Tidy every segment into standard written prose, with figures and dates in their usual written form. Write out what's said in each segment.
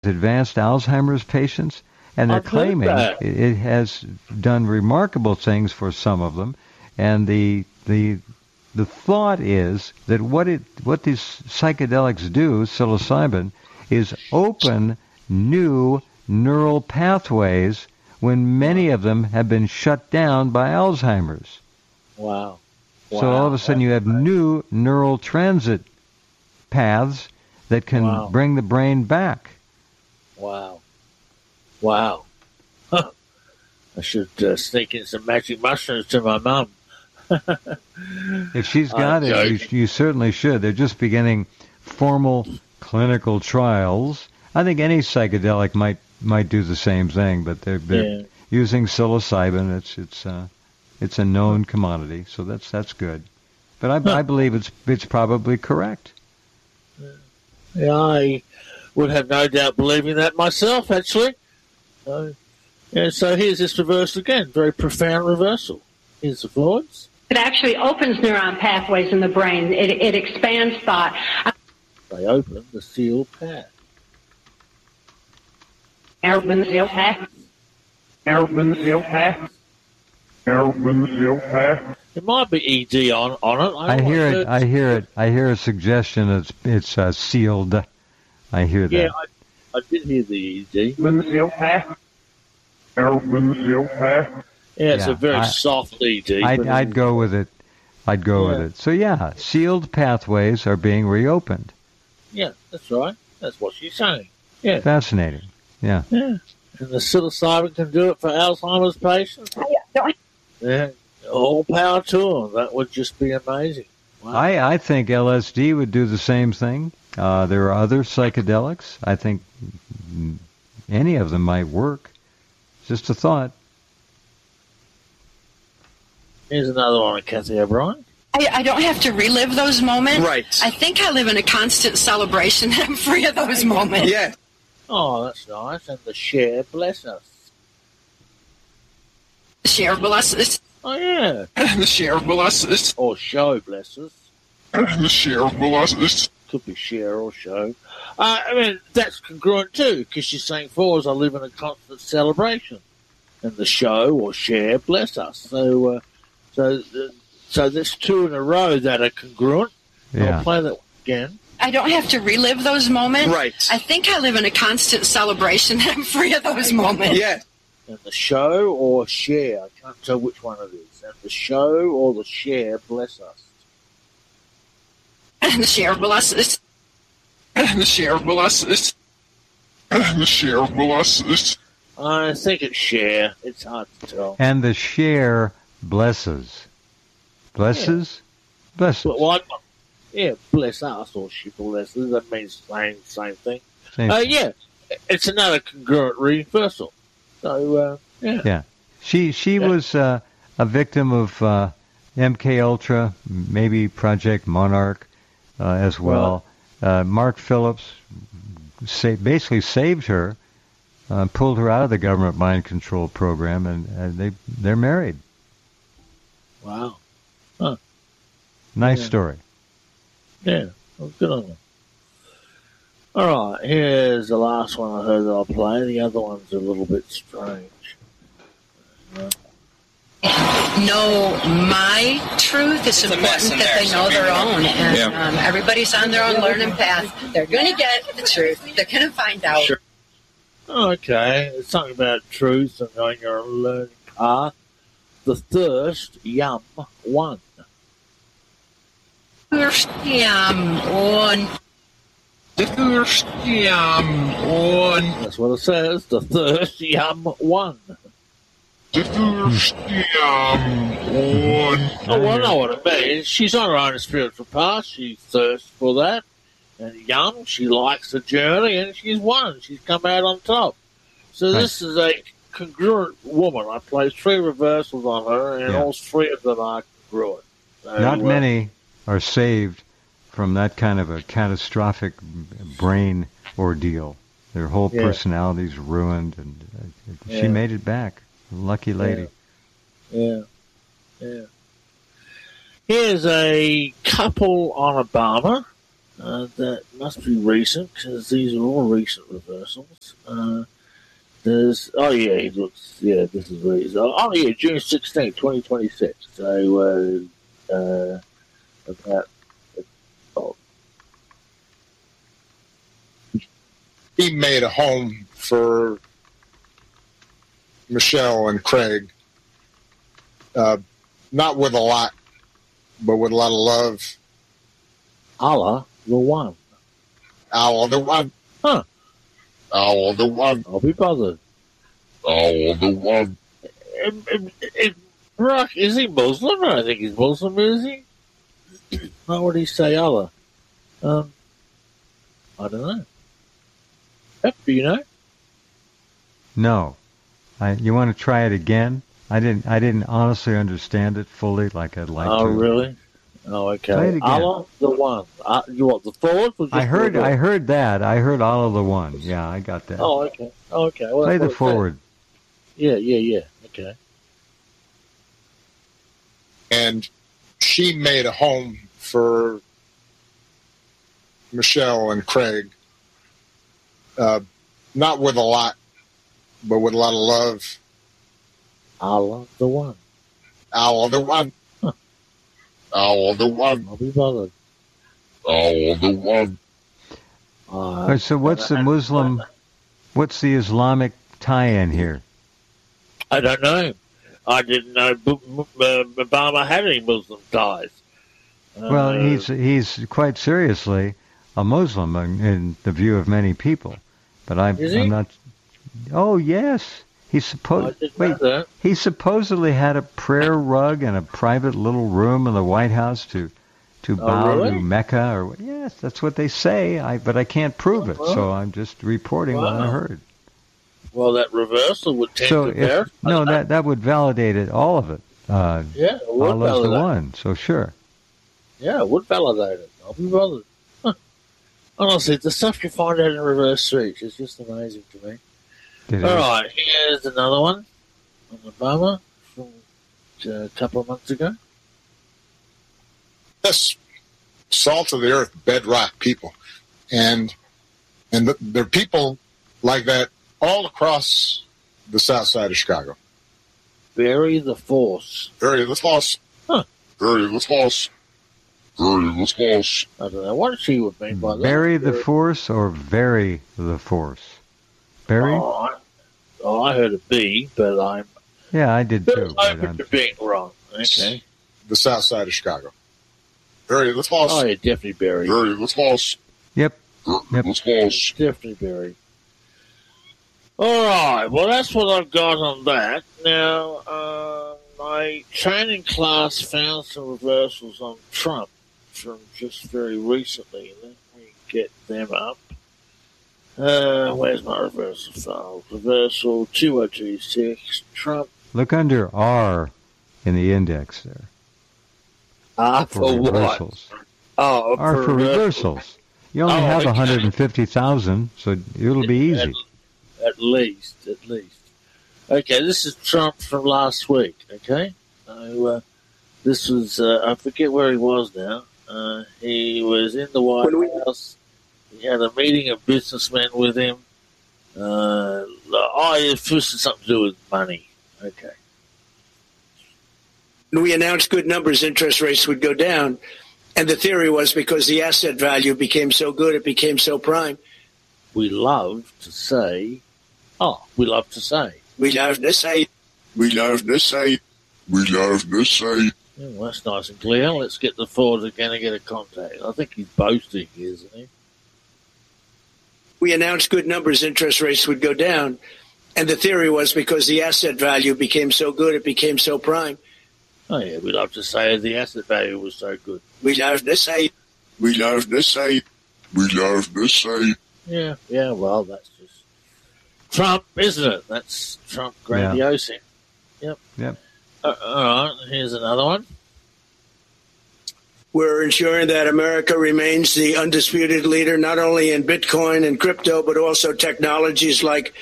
advanced Alzheimer's patients, and they're claiming it has done remarkable things for some of them. And the thought is that what these psychedelics do, psilocybin, is open new neural pathways when many of them have been shut down by Alzheimer's. Wow. So all of a sudden you have new neural transit paths that can bring the brain back. Wow. Huh. I should sneak in some magic mushrooms to my mum. If she's got it, you certainly should. They're just beginning formal clinical trials. I think any psychedelic might do the same thing, but they're using psilocybin. It's a known commodity, so that's good. But I believe it's probably correct. Yeah, I would have no doubt believing that myself, actually. So here's this reversal again. Very profound reversal. Here's the Floyds. It actually opens neuron pathways in the brain. It expands thought. They open the sealed path. Open the sealed path. Open the sealed path. Open the sealed path. It might be ED on it. I hear it. I hear a suggestion that it's sealed. I hear that. Yeah, I did hear the ED. Open the sealed path. Open the sealed path. Yeah, it's a very soft ED. I'd go with it. I'd go with it. So sealed pathways are being reopened. Yeah, that's right. That's what she's saying. Yeah. Fascinating. Yeah. Yeah. And the psilocybin can do it for Alzheimer's patients. Yeah. All power to them. That would just be amazing. Wow. I think LSD would do the same thing. There are other psychedelics. I think any of them might work. Just a thought. Here's another one, Kathy O'Brien. I don't have to relive those moments. Right. I think I live in a constant celebration. I'm free of those moments. Yeah. Oh, that's nice. And the share bless us. The share bless us. Oh, yeah. The share bless us. Or show bless us. The share bless us. Could be share or show. I mean, that's congruent too, because she's saying for us, I live in a constant celebration. And the show or share bless us. So there's two in a row that are congruent. Yeah. I'll play that one again. I don't have to relive those moments. Right. I think I live in a constant celebration. I'm free of those moments. Yeah. And the show or share, I can't tell which one it is. And the show or the share bless us. And the share bless us. The share bless us. The share bless us. I think it's share. It's hard to tell. And the share blesses. Blesses? Yeah. Blesses. Yeah, bless us or she blesses. That means same thing. Yeah. It's another congruent reversal. So, yeah. Yeah. She was a victim of MK Ultra, maybe Project Monarch as well. Mark Phillips basically saved her, pulled her out of the government mind control program, and they're married. Wow. Huh. Nice story. Yeah, well, good on them. All right, here's the last one I heard that I'll play. The other one's a little bit strange. Know my truth. It's important that they know their own. And everybody's on their own learning path. They're going to get the truth. They're going to find out. Sure. Okay, it's something about truth and on your learning path. The thirst, yum, one. Thirst, yum, one. The thirst, yum, one. That's what it says. The thirst, yum, one. The thirst, yum, one. Oh, well, I know what it means. She's on her own spiritual path. She thirsts for that. And yum, she likes the journey, and she's won. She's come out on top. So this is a congruent woman. I placed 3 reversals on her, and all 3 of them are congruent. So, not many are saved from that kind of a catastrophic brain ordeal. Their whole personality's ruined, and she made it back. Lucky lady. Yeah. Here's a couple on Obama. That must be recent, because these are all recent reversals. This is recent. Oh, yeah, June 16th, 2026. So, about... He made a home for Michelle and Craig, not with a lot, but with a lot of love. Allah the One. Allah the One. Huh. Allah the One. I'll be bothered. Allah the One. Rock, is he Muslim? I don't think he's Muslim, is he? How would he say Allah? I don't know. Pep, do you know? No. You want to try it again? I didn't honestly understand it fully like I'd like to. Oh, really? Oh, okay. Play it again. Allah the One. You want the forward? Or just I heard that. I heard Allah the One. Yeah, I got that. Oh, okay. Well, play the forward. Yeah. Okay. And she made a home for Michelle and Craig, not with a lot, but with a lot of love. Allah the One. Allah the One. Huh. Allah the One. I'll be bothered. Allah the One. All right, so what's the Islamic tie-in here? I don't know. I didn't know Obama had any Muslim ties. Well, he's quite seriously a Muslim in the view of many people, but I'm not. Oh yes, he supposedly had a prayer rug and a private little room in the White House to bow to Mecca, or yes, that's what they say. But I can't prove it, so I'm just reporting what I heard. Well, that reversal would tend to bear. No, that would validate it, all of it. It would Allah's validate the One, so sure. Yeah, it would validate it. I'll be bothered. Huh. Honestly, the stuff you find out in reverse speech is just amazing to me. All right, here's another one on Obama from a couple of months ago. Yes, salt of the earth, bedrock people, and there are people like that all across the south side of Chicago. Bury the force. Bury the force. Huh. Bury the force. Bury the force. I don't know what she would mean by that. Bury the force or vary the force? Bury? Oh, I heard a B, but I'm... Yeah, I did too. Open to being wrong. Okay. The south side of Chicago. Bury the force. Oh, yeah, definitely bury. Bury the force. Yep. The force. Definitely bury. All right, well, that's what I've got on that. Now, my training class found some reversals on Trump from just very recently. Let me get them up. Where's my reversal file? Reversal 2026, Trump. Look under R in the index there. R for reversals. What? Oh, R for reversals. You only have 150,000, so it'll be easy. At least. Okay, this is Trump from last week, okay? This was, I forget where he was now. He was in the White House. He had a meeting of businessmen with him. It was something to do with money. Okay. When we announced good numbers, interest rates would go down. And the theory was because the asset value became so good, it became so prime. We love to say. Yeah, well, that's nice and clear. Let's get the Ford again and get a contact. I think he's boasting, isn't he? We announced good numbers, interest rates would go down. And the theory was because the asset value became so good, it became so prime. Oh, yeah, we love to say the asset value was so good. Yeah, well, that's just Trump, isn't it? That's Trump grandiosing. Yep. All right, here's another one. We're ensuring that America remains the undisputed leader, not only in Bitcoin and crypto, but also technologies like...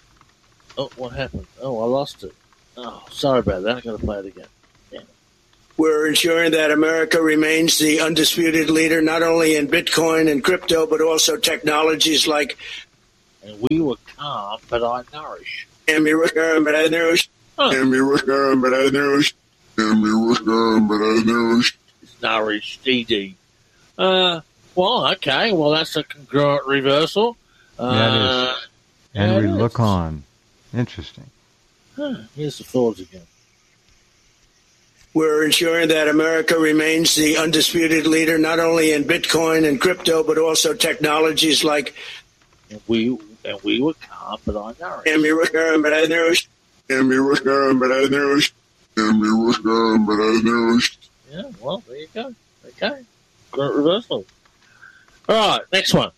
Oh, what happened? Oh, I lost it. Oh, sorry about that. I've got to play it again. Yeah. We're ensuring that America remains the undisputed leader, not only in Bitcoin and crypto, but also technologies like. And we were calm, but I nourish. And we were calm, but I nourish. And we were calm, but I nourish. And we were calm, but I nourish. It's nourished, DD. Well, okay. Well, that's a congruent reversal. That is. And we look on. Interesting. Here's the thoughts again. We're ensuring that America remains the undisputed leader, not only in Bitcoin and crypto, but also technologies like. And we were calm, but I nourished. And we were calm, but I nourished. And we were calm, but I nourished. And we were calm, but I nourished. Yeah, well, there you go. Okay. Congruent reversal. All right, next one.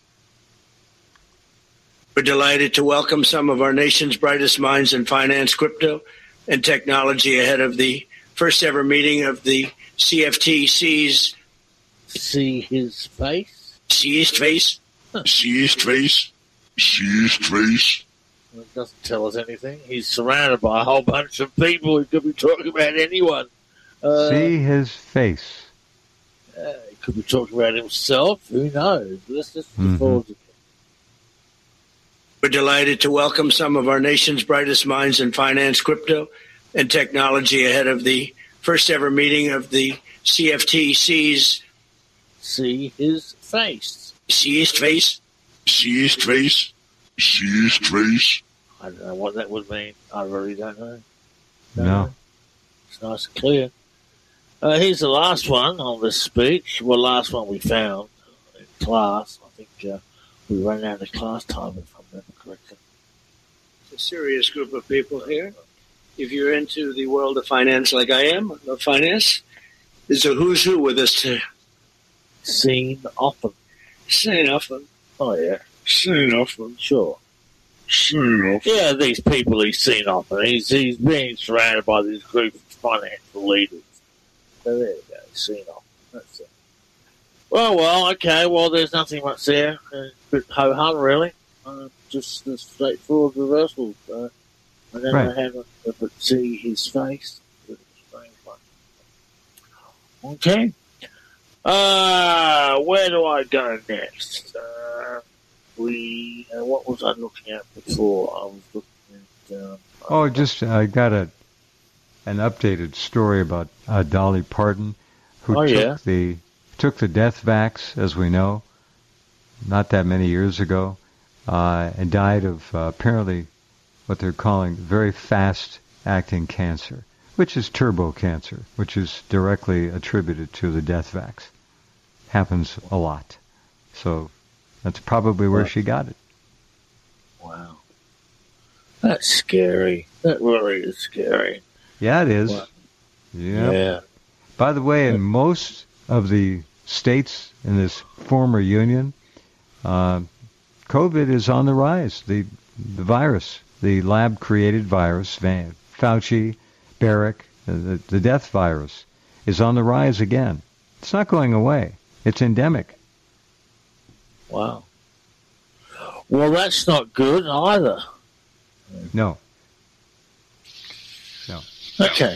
We're delighted to welcome some of our nation's brightest minds in finance, crypto, and technology ahead of the first ever meeting of the CFTC's. See his face? See his face? See his face? See his face? Well, it doesn't tell us anything. He's surrounded by a whole bunch of people who could be talking about anyone. See his face. He could be talking about himself. Who knows? Let's just forward to. We're delighted to welcome some of our nation's brightest minds in finance, crypto, and technology ahead of the first ever meeting of the CFTC's. See his face. See his face? See his face? See his face? I don't know what that would mean. I really don't know. No. It's nice and clear. Here's the last one on this speech. Well, last one we found in class. I think we ran out of class time, if I remember correctly. It's a serious group of people here. If you're into the world of finance like I am, of finance, there's a who's who with us today. Seen often. Seen often. Oh, yeah. Seen often. Sure. Seen often. Yeah, these people he's seen often. He's being surrounded by this group of financial leaders. So there you go. Seen often. That's it. Well, okay. Well, there's nothing much there. A bit ho-hum, really. Just the straightforward reversals. I never had but see his face. Okay. Where do I go next? What was I looking at before? I was looking at. I got an updated story about Dolly Parton, who took the death vax, as we know, not that many years ago, and died of apparently what they're calling very fast-acting cancer, which is turbo cancer, which is directly attributed to the death vax. Happens a lot. So that's probably where she got it. Wow. That's scary. That really is scary. Yeah, it is. Wow. Yep. Yeah. By the way, in most of the states in this former union, COVID is on the rise. The virus, the lab-created virus, Fauci, Barrick, the death virus, is on the rise again. It's not going away. It's endemic. Wow. Well, that's not good either. No. Okay.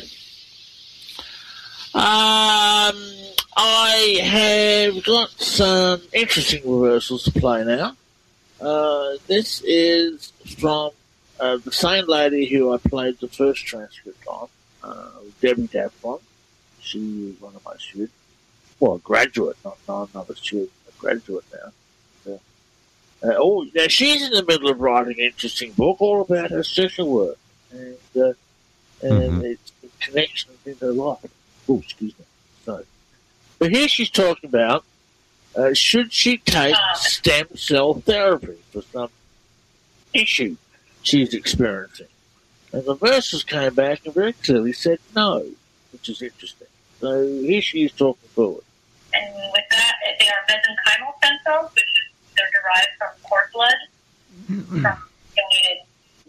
I have got some interesting reversals to play now. This is from the same lady who I played the first transcript on, Debbie Daffron. She is one of my students. Well, a graduate, not another student, a graduate now. Now she's in the middle of writing an interesting book all about her social work and its connections in her life. Oh, excuse me. Sorry. But here she's talking about should she take stem cell therapy for some issue she's experiencing. And the verses came back and very clearly said no, which is interesting. So here she is talking forward. And with that, they are mesenchymal stem cells, which is they're derived from cord blood, from donated,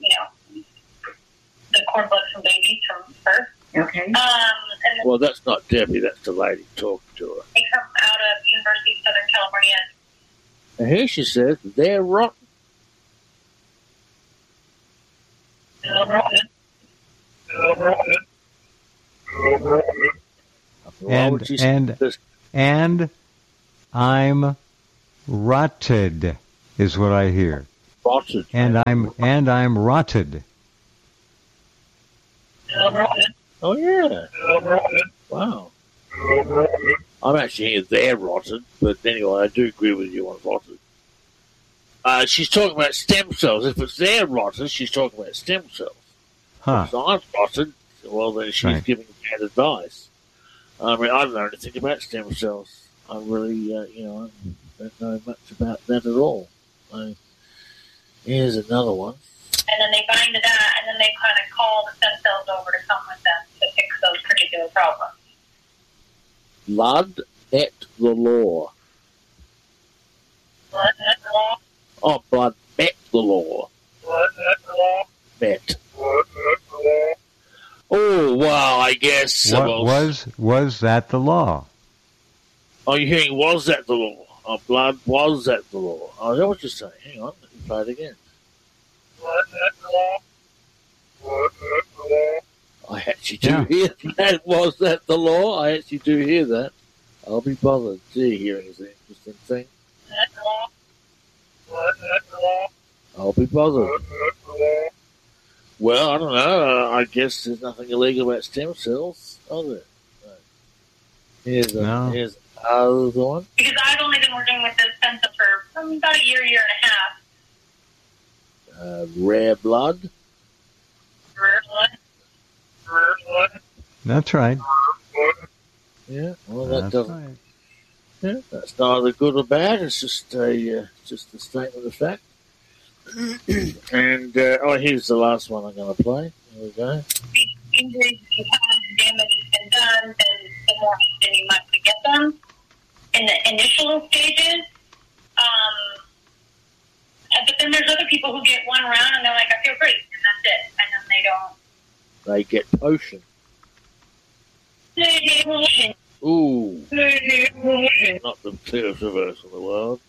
the cord blood from babies from birth. Okay. Well, that's not Debbie. That's the lady talking to her. They come out of University of Southern California. And here she says they're rotten. Why would she say this? And I'm rotted is what I hear. Rotted. And I'm rotted. Oh yeah. Wow. I'm actually here. They're rotted, but anyway, I do agree with you on rotted. She's talking about stem cells. If it's they're rotted, she's talking about stem cells. Huh. If I'm rotted, well then she's giving bad advice. I mean, I don't know anything about stem cells. I really, I don't know much about that at all. Here's another one. And then they bind to that, and then they kind of call the stem cells over to come with them to fix those particular problems. Blood met the law. Blood met the law? Oh, blood met the law. Blood met the law? Met. Blood met the law? Oh, well, I guess. Was that the law? Oh, you're hearing, was that the law? Oh, blood was that the law? Oh, is that what you're saying? Hang on, let me try it again. Blood met the law? Blood met the law? I actually do hear that. Was that the law? I actually do hear that. I'll be bothered. Gee, hearing is an interesting thing. Met the law? Blood met the law? I'll be bothered. Blood met the law? Well, I don't know. I guess there's nothing illegal about stem cells, are there? Here's another one. Because I've only been working with this stem cell for about a year and a half. Rare blood. Rare blood. Rare blood. That's right. Yeah, well, that doesn't. Right. Yeah, that's neither good or bad. It's just a statement of fact. And here's the last one I'm going to play. Here we go. Injuries, because damage has been done, then the more often you might get them. In the initial stages, but then there's other people who get one round and they're like, I feel great, and that's it. And then they don't. They get potion. Ooh. Not the clearest reverse in the world.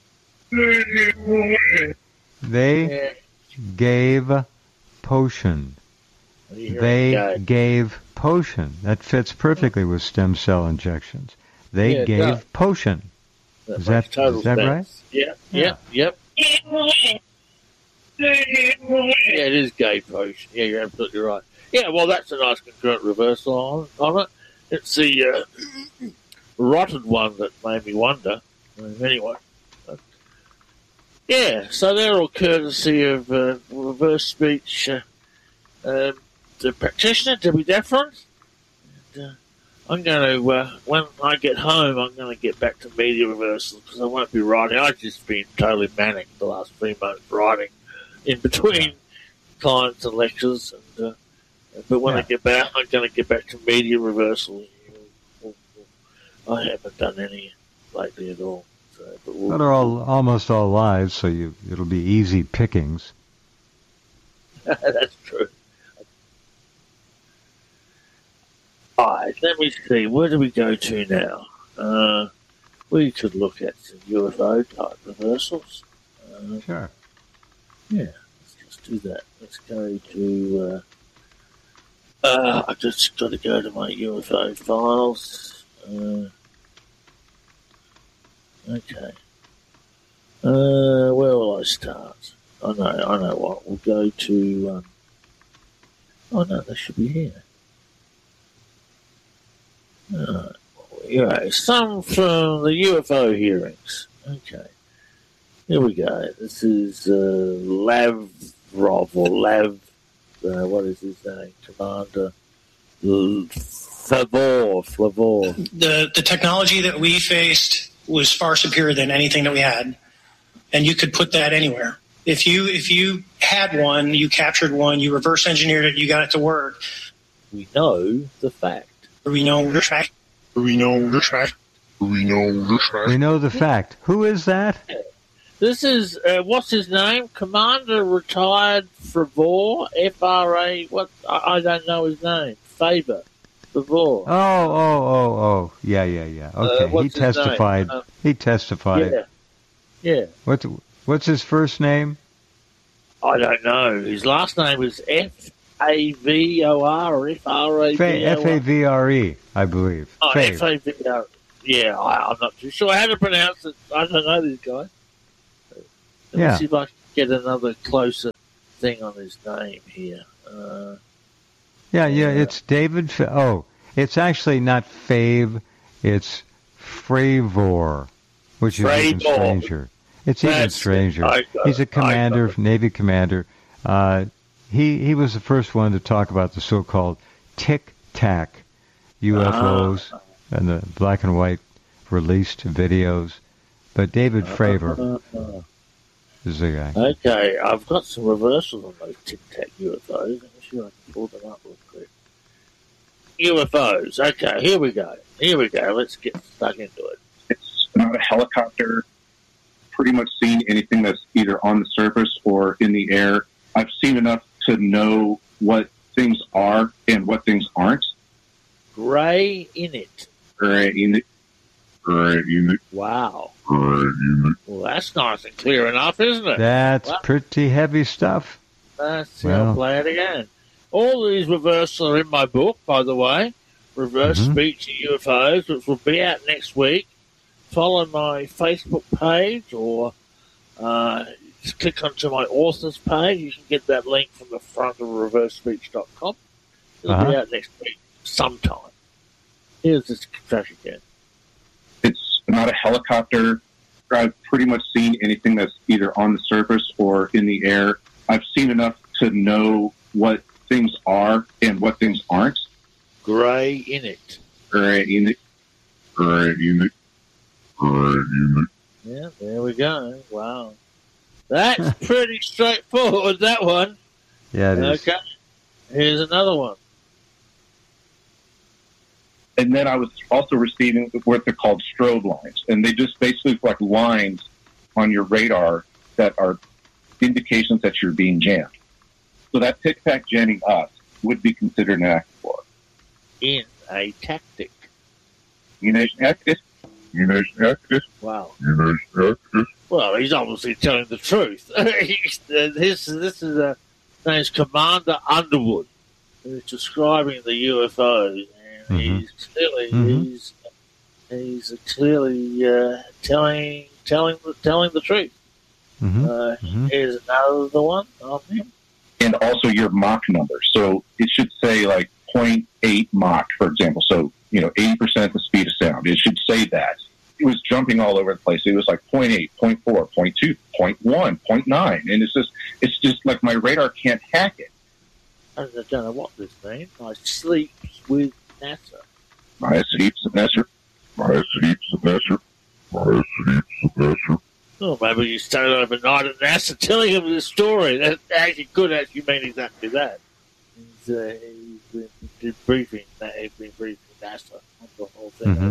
They gave potion. They gave potion. That fits perfectly with stem cell injections. They gave potion. Is that right? Yeah. Yep. Yeah, it is gay potion. Yeah, you're absolutely right. Yeah, well, that's a nice concurrent reversal on it. It's the rotted one that made me wonder. Anyway. Yeah, so they're all courtesy of reverse speech, the practitioner, Debbie Daffron. I'm going to, when I get home, I'm going to get back to media reversals because I won't be writing. I've just been totally manic the last 3 months writing in between clients and lectures. And but when I get back, I'm going to get back to media reversals. I haven't done any lately at all. So, they're almost all live, so it'll be easy pickings. That's true. All right, let me see. Where do we go to now? We could look at some UFO type reversals. Sure. Yeah, let's just do that. Let's go to. I just got to go to my UFO files. Okay. Where will I start? I know what. We'll go to. Oh no, they should be here. Some from the UFO hearings. Okay. Here we go. This is Lavrov or Lav. What is his name? Commander Flavor. The technology that we faced was far superior than anything that we had, and you could put that anywhere. If you had one, you captured one, you reverse engineered it, you got it to work. We know the fact. We know the fact. We know the fact. We know the fact. We know the fact. Who is that? This is, what's his name? Commander Retired Favor, F-R-A, what? I don't know his name. Favor. Favor. Oh. Yeah. Okay, he testified. He testified. Yeah. What's his first name? I don't know. His last name was F-A-V-O-R or F-R-A-V-O-R? F-A-V-R-E, I believe. Oh, Fave. F-A-V-R. Yeah, I'm not too sure how to pronounce it. I don't know these guys. Let me see if I can get another closer thing on his name here. It's David. It's actually not Fave. It's Fravor, which is even stranger. It's even stranger. He's a commander, Navy commander. He was the first one to talk about the so-called tic-tac UFOs and the black and white released videos. But David Fravor is the guy. Okay, I've got some reversals on those tic-tac UFOs. Let me see if I can pull them up real quick. UFOs. Okay, here we go. Let's get stuck into it. It's not a helicopter. Pretty much seen anything that's either on the surface or in the air. I've seen enough to know what things are and what things aren't. Gray in it. Wow. Well, that's nice and clear enough, isn't it? That's pretty heavy stuff. I'll play it again. All these reversals are in my book, by the way. Reverse Speech and UFOs, which will be out next week. Follow my Facebook page or just click onto my author's page. You can get that link from the front of reversespeech.com. It'll be out next week sometime. Here's this trash again. It's not a helicopter. I've pretty much seen anything that's either on the surface or in the air. I've seen enough to know what things are and what things aren't. Gray in it. Yeah, there we go. Wow. That's pretty straightforward, that one. Yeah, it is. Okay. Here's another one. And then I was also receiving what they're called strobe lines. And they just basically look like lines on your radar that are indications that you're being jammed. So that tic-tac jamming us would be considered an act of war. In a tactic. Wow. Well, he's obviously telling the truth. This is a name's Commander Underwood, who's describing the UFOs, and he's clearly telling the truth. Here's another one on him. And also your Mach number. So it should say like 0.8 Mach, for example. So, 80% the speed of sound. It should say that. It was jumping all over the place. It was like 0.8, 0.4, 0.2, 0.1, 0.9. And it's just like my radar can't hack it. I don't know what this means. I sleep with NASA. I sleep with NASA. Oh, maybe you stayed overnight at NASA telling him this story. That actually could mean exactly that. He's been briefing NASA on the whole thing.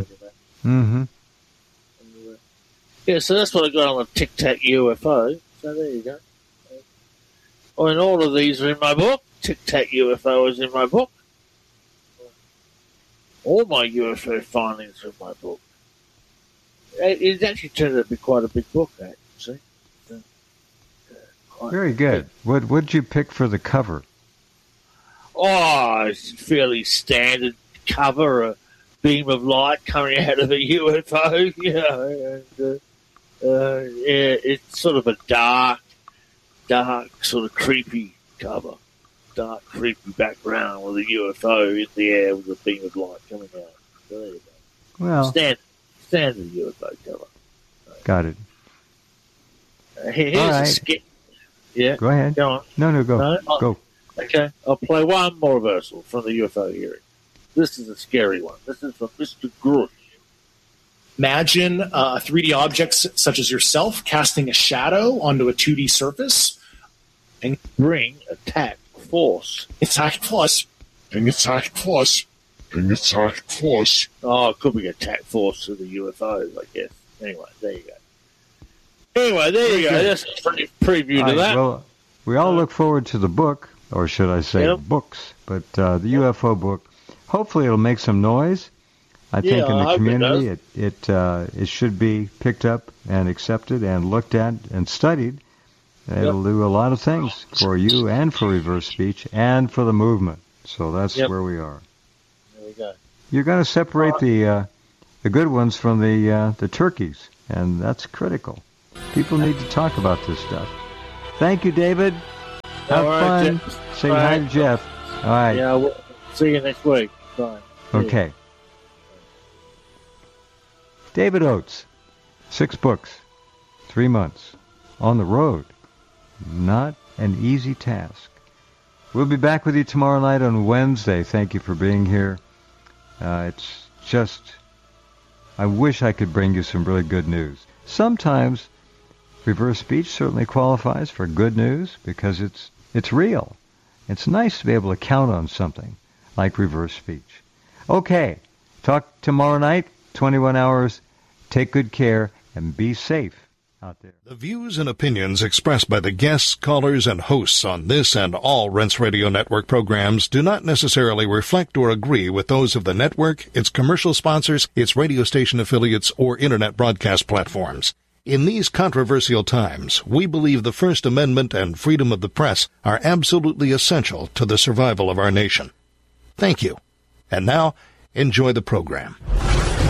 Yeah, so that's what I got on the Tic-Tac UFO. So there you go. And all of these are in my book. Tic-Tac UFO is in my book. All my UFO findings are in my book. It actually turned out to be quite a big book, actually. Very good. What did you pick for the cover? Oh, it's a fairly standard cover, a beam of light coming out of a UFO, it's sort of a dark, sort of creepy cover. Dark, creepy background with a UFO in the air with a beam of light coming out. So there you go. Well, standard UFO cover. Got it. Here's all right. a skit. Yeah. Go ahead. Go on. No, go. No? Go. Okay. I'll play one more reversal from the UFO hearing. This is a scary one. This is from Mr. Grush. Imagine a 3D object such as yourself casting a shadow onto a 2D surface. And bring attack force. Attack force. And attack force. And attack force. Oh, it could be attack force to the UFOs, I guess. Anyway, there you go. Anyway, there you go. That's a preview to that. Well, we all look forward to the book, or should I say books, but the UFO book. Hopefully it'll make some noise. I think in the community it should be picked up and accepted and looked at and studied. It'll do a lot of things for you and for reverse speech and for the movement. So that's where we are. There we go. You're going to separate the good ones from the turkeys, and that's critical. People need to talk about this stuff. Thank you, David. Have fun. Jeff. Say hi to Jeff. All right. Yeah, we'll see you next week. Bye. Okay. David Oates, 6 books, 3 months, on the road. Not an easy task. We'll be back with you tomorrow night on Wednesday. Thank you for being here. It's just, I wish I could bring you some really good news. Sometimes reverse speech certainly qualifies for good news because it's real. It's nice to be able to count on something like reverse speech. Okay, talk tomorrow night, 21 hours. Take good care and be safe out there. The views and opinions expressed by the guests, callers, and hosts on this and all Rense Radio Network programs do not necessarily reflect or agree with those of the network, its commercial sponsors, its radio station affiliates, or Internet broadcast platforms. In these controversial times, we believe the First Amendment and freedom of the press are absolutely essential to the survival of our nation. Thank you. And now, enjoy the program.